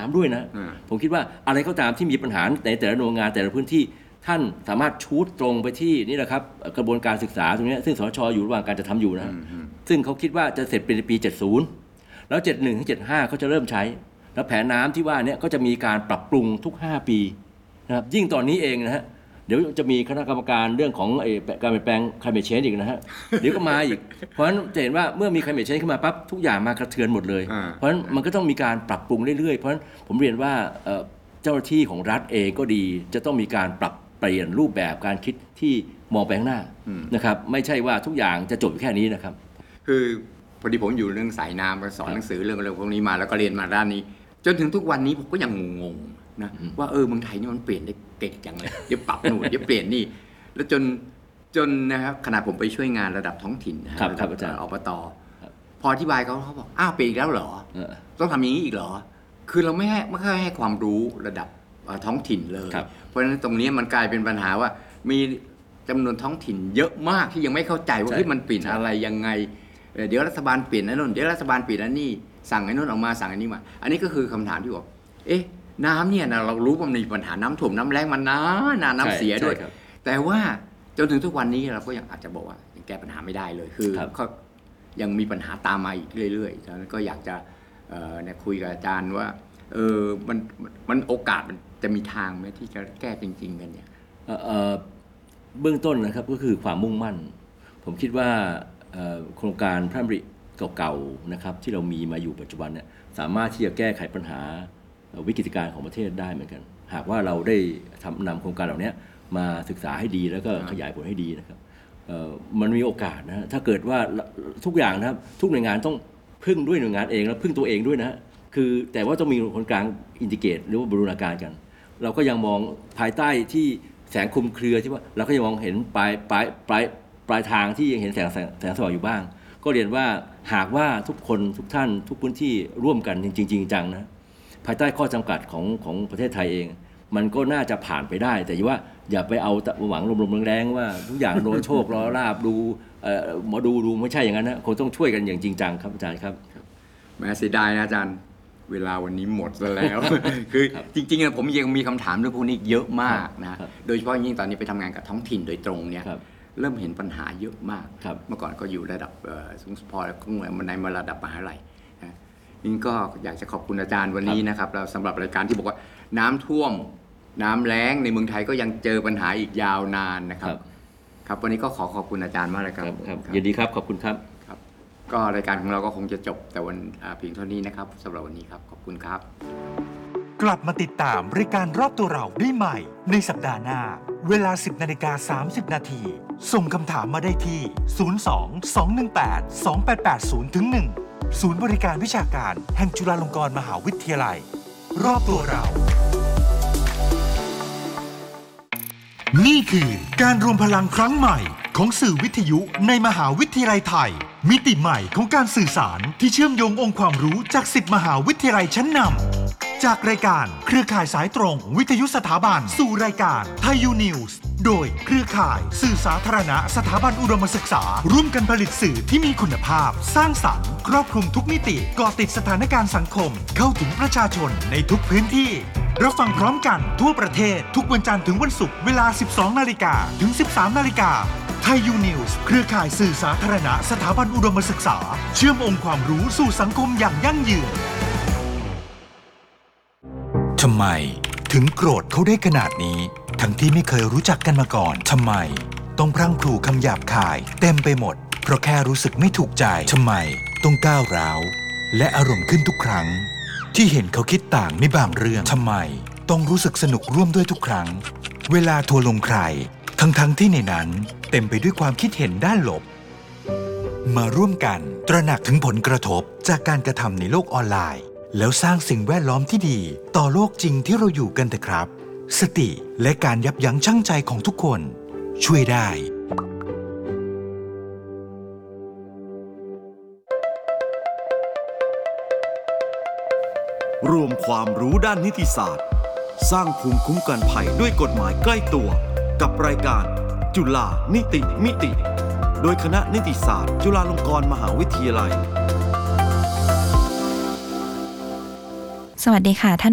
ำด้วยนะผมคิดว่าอะไรก็ตามที่มีปัญหาในแต่ละหน่วยงานแต่ละพื้นที่ท่านสามารถชูดตรงไปที่นี่แหละครับกระบวนการศึกษาตรงนี้ซึ่งสช.อยู่ระหว่างการจะทำอยู่นะซึ่งเขาคิดว่าจะเสร็จเป็นปี70แล้ว71ถึง75เขาจะเริ่มใช้แล้วแผนน้ำที่ว่านี้ก็จะมีการปรับปรุงทุก5ปีนะครับยิ่งตอนนี้เองนะฮะเดี๋ยวจะมีคณะกรรมการเรื่องของการเปลี่ยนแปลง climate change อีกนะฮะเดี๋ยวก็มาอีกเพราะฉะนั้นจะเห็นว่าเมื่อมี climate change ขึ้นมาปั๊บทุกอย่างมากระเทือนหมดเลยเพราะฉะนั้นมันก็ต้องมีการปรับปรุงเรื่อยๆเพราะฉะนั้นผมเรียนว่าเจ้าหน้าที่ของรัฐเองก็ดีจะต้องมีการปรับเปลี่ยนรูปแบบการคิดที่มองไปข้างหน้านะครับไม่ใช่ว่าทุกอย่างจะจบแค่นี้นะครับคือพอดีผมอยู่เรื่องสายน้ำสอนหนังสือเรื่องอะไรพวกนี้มาแล้วก็เรียนมาด้านนี้จนถึงทุกวันนี้ผมก็ยังงงๆนะว่าเมืองไทยนี่มันเปลี่ยนได้เก่งจังเลยเดี๋ยวปรับนู่นเดี๋ยวเปลี่ยนนี่แล้วจนนะครับขณะผมไปช่วยงานระดับท้องถิ่นระดับอบต.พออธิบายเขาบอกอ้าวเปลี่ยนอีกแล้วเหรอต้องทำอย่างนี้อีกเหรอคือเราไม่ค่อยให้ความรู้ระดับท้องถิ่นเลยเพราะฉะนั้นตรงนี้มันกลายเป็นปัญหาว่ามีจำนวนท้องถิ่นเยอะมากที่ยังไม่เข้าใจว่าที่มันเปลี่ยนอะไรยังไงเดี๋ยวรัฐบาลเปลี่ยนนั่นเดี๋ยวรัฐบาลเปลี่ยนนั่นนี่สั่งไอ้นู่นออกมาสั่งไอ้นี่มาอันนี้ก็คือคำถามที่บอกน้ำเนี่ยนะเรารู้ว่ามันมีปัญหาน้ำท่วมน้ำแล้งมันน้ำเสียด้วยแต่ว่าจนถึงทุกวันนี้เราก็ยังอาจจะบอกว่ายังแก้ปัญหาไม่ได้เลยคือก็ยังมีปัญหาตามมาอีกเรื่อยๆฉะนั้นก็อยากจะคุยกับอาจารย์ว่ามันโอกาสมันจะมีทางไหมที่จะแก้จริงๆกันเนี่ยเบื้องต้นนะครับก็คือความมุ่งมั่นผมคิดว่าโครงการพระราชดำริเก่าๆนะครับที่เรามีมาอยู่ปัจจุบันเนี่ยสามารถที่จะแก้ไขปัญหาวิกฤตการณ์ของประเทศได้เหมือนกันหากว่าเราได้นำโครงการเหล่านี้มาศึกษาให้ดีแล้วก็ขยายผลให้ดีนะครับมันมีโอกาสนะถ้าเกิดว่าทุกอย่างนะครับทุกหน่วยงานต้องพึ่งด้วยหน่วยงานเองแล้วพึ่งตัวเองด้วยนะคือแต่ว่าต้องมีคนกลางอินทิเกรตหรือว่าบูรณาการกันเราก็ยังมองภายใต้ที่แสงคลุมเครือที่ว่าเราก็ยังมองเห็นปลายทางที่ยังเห็นแสงสว่างอยู่บ้างก็เรียนว่าหากว่าทุกคนทุกท่านทุกพื้นที่ร่วมกันจริงจังนะภายใต้ข้อจำกัดของประเทศไทยเองมันก็น่าจะผ่านไปได้แต่ว่าอย่าไปเอาหวังลมๆแรงๆว่าทุกอย่างโดนโชคล้อลาบดูหมอดูไม่ใช่อย่างนั้นนะคงต้องช่วยกันอย่างจริงจังครับอาจารย์ครับแม้เสียดายนะอาจารย์เวลาวันนี้หมดซะแล้ว คือจริงๆผมยังมีคำถามเรื่องพวกนี้เยอะมากนะโดยเฉพาะยิ่งตอนนี้ไปทำงานกับท้องถิ่นโดยตรงเนี่ยเริ่มเห็นปัญหาเยอะมากเมื่อก่อนก็อยู่ระดับสูงพอแล้วก็ในระดับมหาวิทยาลัยนี่ก็อยากจะขอบคุณอาจารย์วันนี้นะครับเราสำหรับรายการที่บอกว่าน้ำท่วมน้ำแล้งในเมืองไทยก็ยังเจอปัญหาอีกยาวนานนะครับครับวันนี้ก็ขอบคุณอาจารย์มากเลยครับยินดีครับขอบคุณครับก็รายการของเราก็คงจะจบแต่วันเพียงเท่านี้นะครับสำหรับวันนี้ครับขอบคุณครับกลับมาติดตามรายการรอบตัวเราได้ใหม่ในสัปดาห์หน้าเวลา 10:30 น.ส่งคำถามมาได้ที่ 02-218-2880-1 ศูนย์บริการวิชาการแห่งจุฬาลงกรณ์มหาวิทยาลัยรอบตัวเรานี่คือการรวมพลังครั้งใหม่ของสื่อวิทยุในมหาวิทยาลัยไทยมิติใหม่ของการสื่อสารที่เชื่อมโยงองค์ความรู้จาก10 มหาวิทยาลัยชั้นนำจากรายการเครือข่ายสายตรงวิทยุสถาบันสู่รายการไทยยูนิวส์โดยเครือข่ายสื่อสาธารณะสถาบันอุดมศึกษาร่วมกันผลิตสื่อที่มีคุณภาพสร้างสรรค์ครอบคลุมทุกมิติเกาะติดสถานการณ์สังคมเข้าถึงประชาชนในทุกพื้นที่รับฟังพร้อมกันทั่วประเทศทุกวันจันทร์ถึงวันศุกร์เวลา 12 นาฬิกาถึง 13 นาฬิกาไทยยูนิวส์เครือข่ายสื่อสาธารณะสถาบันอุดมศึกษาเชื่อมองค์ความรู้สู่สังคมอย่างยั่งยืนทำไมถึงโกรธเขาได้ขนาดนี้ทั้งที่ไม่เคยรู้จักกันมาก่อนทำไมต้องพรั่งพรูคำหยาบคายเต็มไปหมดเพราะแค่รู้สึกไม่ถูกใจทำไมต้องก้าวร้าวและอารมณ์ขึ้นทุกครั้งที่เห็นเขาคิดต่างในบางเรื่องทำไมต้องรู้สึกสนุกร่วมด้วยทุกครั้งเวลาทัวร์ลงใครทั้งที่ในนั้นเต็มไปด้วยความคิดเห็นด้านลบมาร่วมกันตระหนักถึงผลกระทบจากการกระทำในโลกออนไลน์แล้วสร้างสิ่งแวดล้อมที่ดีต่อโลกจริงที่เราอยู่กันเถอะครับสติและการยับยั้งชั่งใจของทุกคนช่วยได้รวมความรู้ด้านนิติศาสตร์สร้างภูมิคุ้มกันภัยด้วยกฎหมายใกล้ตัวกับรายการจุฬานิติมิติโดยคณะนิติศาสตร์จุฬาลงกรณ์มหาวิทยาลัยสวัสดีค่ะท่าน